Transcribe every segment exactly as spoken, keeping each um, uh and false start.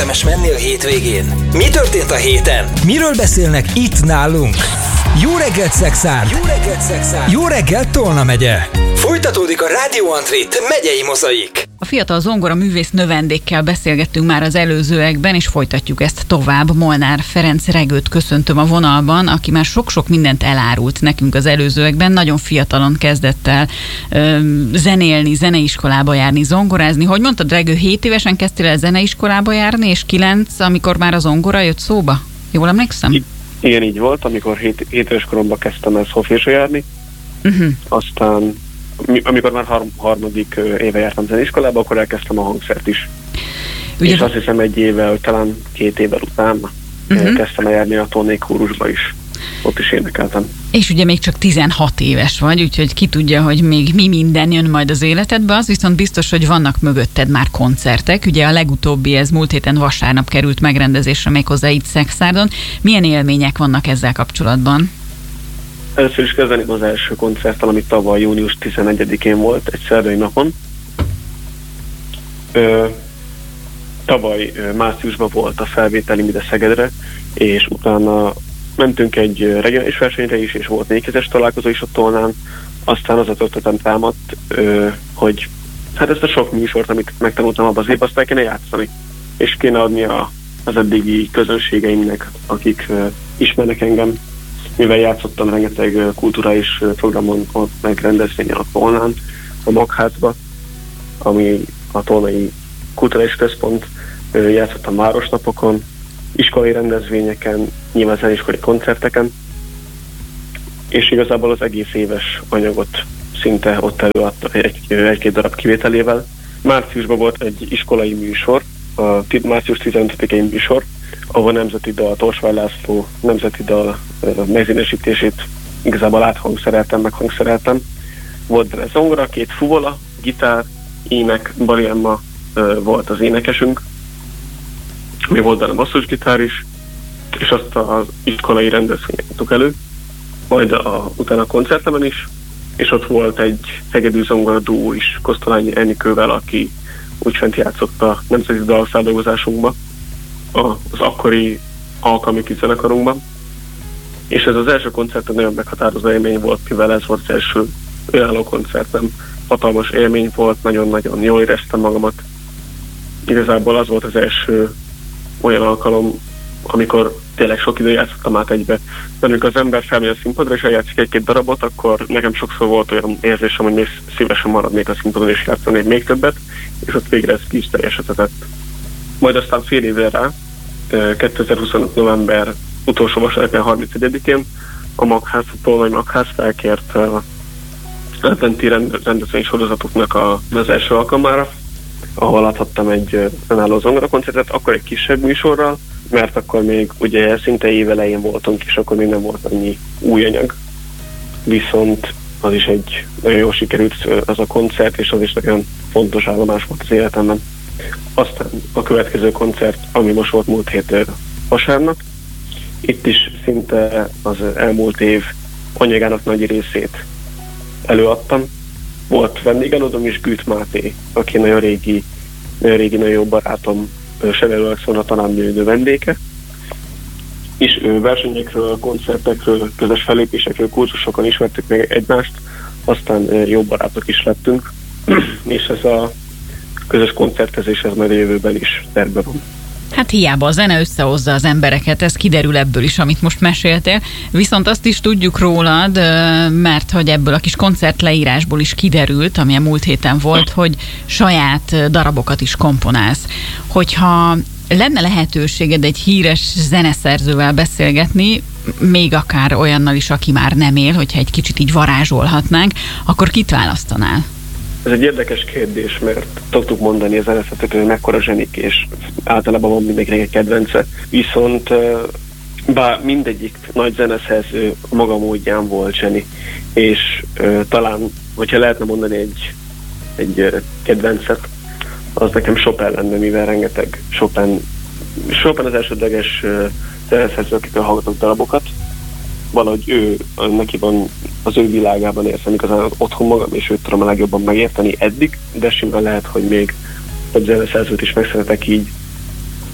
érdemes menni a hétvégén? Mi történt a héten? Miről beszélnek itt nálunk? Jó reggelt, Szexárd! Jó reggelt, Szexárd! Jó reggelt, Tolna megye! Folytatódik a Rádió Antrit megyei mozaik. A fiatal zongora művész növendékkel beszélgettünk már az előzőekben, és folytatjuk ezt tovább. Molnár Ferenc Regőt köszöntöm a vonalban, aki már sok-sok mindent elárult nekünk az előzőekben. Nagyon fiatalon kezdett el ö, zenélni, zeneiskolába járni, zongorázni. Hogy mondtad, Regő, hét évesen kezdtél el zeneiskolába járni, és kilenc, amikor már a zongora jött szóba? Jól emlékszem? I- igen, így volt, amikor hét éves koromban kezdtem el szolfésra járni. Uh-huh. Aztán amikor már har- harmadik éve jártam zeneiskolába, akkor elkezdtem a hangszert is. Ugye... És azt hiszem egy évvel, talán két évvel után uh-huh. kezdtem el járni a Tóné kórusba is. Ott is énekeltem. És ugye még csak tizenhat éves vagy, úgyhogy ki tudja, hogy még mi minden jön majd az életedbe. Az viszont biztos, hogy vannak mögötted már koncertek. Ugye a legutóbbi, ez múlt héten vasárnap került megrendezésre, méghozzá itt Szexárdon. Milyen élmények vannak ezzel kapcsolatban? Először is kezdeném az első koncerttel, ami tavaly június tizenegyedikén volt, egy szerdai napon. Ö, tavaly ö, márciusban volt a felvételim ide Szegedre, és utána mentünk egy regionális versenyre is, és volt négykezes találkozó is a Tolnán. Aztán az a történetem támadt, ö, hogy hát ezt a sok műsort, amit megtanultam abban az évben, azt el kéne játszani. És kéne adni a, az eddigi közönségeimnek, akik ö, ismernek engem, mivel játszottam rengeteg kulturális programon, ott meg rendezvényen a Tolnán, a Magházba, ami a Tolnai Kulturális Központ, játszottam városnapokon, iskolai rendezvényeken, nyilván zeneiskolai koncerteken, és igazából az egész éves anyagot szinte ott előadta egy, egy-két darab kivételével. Márciusban volt egy iskolai műsor, a március tizenötödikei műsor, ahol nemzeti dal, Torsvály László nemzeti dal megzenésítését igazából áthangszereltem, meghangszereltem. Volt benne zongora, két fuvola, gitár, ének, Bali Emma volt az énekesünk, még volt benne basszusgitár is, és azt az iskolai rendezvényen adtuk elő, majd a, utána a koncertemen is, és ott volt egy hegedű zongora duó is, Kosztolányi Enikővel, aki úgyfent játszott a nemzeti dalfeldolgozásunkba, az akkori alkalmi kizzenekarunkban. És ez az első koncerten nagyon meghatározó élmény volt, mivel ez volt az első önálló koncertem. Hatalmas élmény volt, nagyon-nagyon jól éreztem magamat. Igazából az volt az első olyan alkalom, amikor tényleg sok idő játszottam át egybe. De amikor az ember felmegy a színpadra és eljátszik egy-két darabot, akkor nekem sokszor volt olyan érzésem, hogy még szívesen maradnék a színpadon és játszanék még többet, és ott végre ez ki is teljesedett. Majd aztán fél évre rá, kétezer-huszonöt november utolsó vasárnapján, harmincegyedikén a Magház, a Tolnai Magház felkért adventi rendezvény sorozatoknak az első alkalmára, ahol adhattam egy önálló zongorakoncertet, akkor egy kisebb műsorral, mert akkor még ugye szinte évelején voltunk, és akkor még nem volt annyi új anyag. Viszont az is egy nagyon jól sikerült az a koncert, és az is nagyon fontos állomás volt az életemben. Aztán a következő koncert, ami most volt múlt hét vasárnap, itt is szinte az elmúlt év anyagának nagy részét előadtam. Volt vendégelőadóm is, Güt Máté, aki nagyon régi, nagyon régi, nagyon jó barátom, Severő Alexandra tanárnő vendége. És ő versenyekről, koncertekről, közös fellépésekről, kurzusokon ismertük meg egymást, aztán jó barátok is lettünk, és ez a közös koncertezés, ez majd a jövőben is tervben van. Hát hiába a zene összehozza az embereket, ez kiderül ebből is, amit most meséltél. Viszont azt is tudjuk rólad, mert hogy ebből a kis koncertleírásból is kiderült, ami a múlt héten volt, hogy saját darabokat is komponálsz. Hogyha lenne lehetőséged egy híres zeneszerzővel beszélgetni, még akár olyannal is, aki már nem él, hogyha egy kicsit így varázsolhatnánk, akkor kit választanál? Ez egy érdekes kérdés, mert tudtuk mondani a zeneszerzők, hogy mekkora zsenik, és általában van mindenkinek egy kedvence. Viszont bár mindegyik nagy zeneszerző maga módján volt zseni, és uh, talán, hogyha lehetne mondani egy, egy uh, kedvencet, az nekem Chopin lenne, mivel rengeteg Chopin, Chopin az elsődleges uh, zeneszerző, akitől hallgatok darabokat. Valahogy ő, neki van az ő világában érzem igazán otthon magam, és őt tudom a legjobban megérteni eddig, de simán lehet, hogy még több zeneszerzőt is megszeretek így.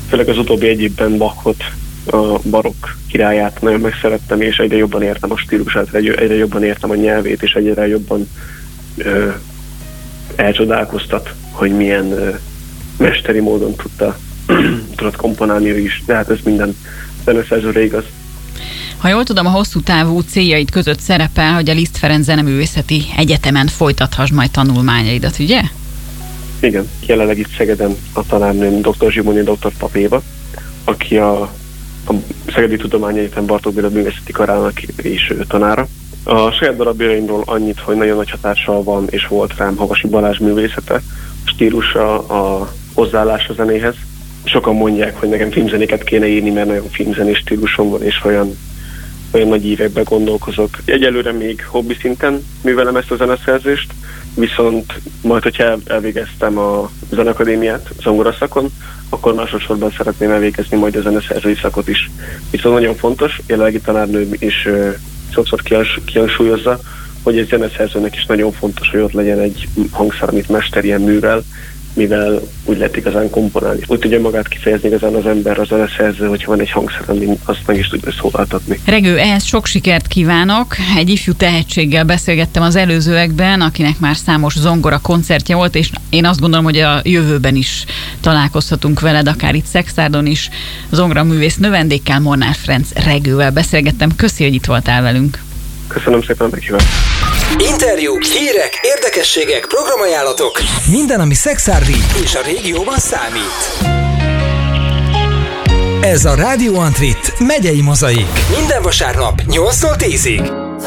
főleg az utóbbi egy évben Bachot, a barokk királyát nagyon megszerettem, és egyre jobban értem a stílusát, egyre jobban értem a nyelvét, és egyre jobban ö, elcsodálkoztat, hogy milyen ö, mesteri módon tudta, tudott komponálni ő is, de hát ez minden zeneszerzőre igaz. Ha jól tudom, a hosszú távú céljaid között szerepel, hogy a Liszt Ferenc Zeneművészeti Egyetemen folytathass majd tanulmányaidat, ugye? Igen, jelenleg itt Szegeden a tanárnőm doktor Zsimoni, doktor Papéva, aki a, a Szegedi Tudományegyetem Bartók Béla Művészeti Karának is tanára. A saját darabjaimról annyit, hogy nagyon nagy hatással van és volt rám Havasi Balázs művészete, a stílusa, a hozzáállás a zenéhez. Sokan mondják, hogy nekem filmzenéket kéne írni, mert nagyon filmzenés stílusom van, és olyan, olyan nagy években gondolkozok. Egyelőre még hobbi szinten művelem ezt a zeneszerzést, viszont majd, hogyha elvégeztem a Zeneakadémiát zongoraszakon, akkor másodszorban szeretném elvégezni majd a zeneszerzői szakot is. Viszont nagyon fontos, jelenlegi tanárnőm is uh, sokszor kihangsúlyozza, hogy egy zeneszerzőnek is nagyon fontos, hogy ott legyen egy hangszer, amit mesterien művel, mivel úgy lehet igazán komponálni. Úgy tudja magát kifejezni igazán az ember, a zeneszerző, hogyha van egy hangszer, ami azt meg is tudja szólaltatni. Regő, ehhez sok sikert kívánok. Egy ifjú tehetséggel beszélgettem az előzőekben, akinek már számos zongora koncertje volt, és én azt gondolom, hogy a jövőben is találkozhatunk veled, akár itt Szekszárdon is. Zongoraművész növendékkel, Molnár Ferenc Regővel beszélgettem. Köszi, hogy itt voltál velünk. Köszönöm szépen a meghívást. Interjúk, hírek, érdekességek, programajánlatok. Minden, ami Szekszárdi és a régióban számít. Ez a Radio Antrit megyei mozaik. Minden vasárnap nyolctól tízig.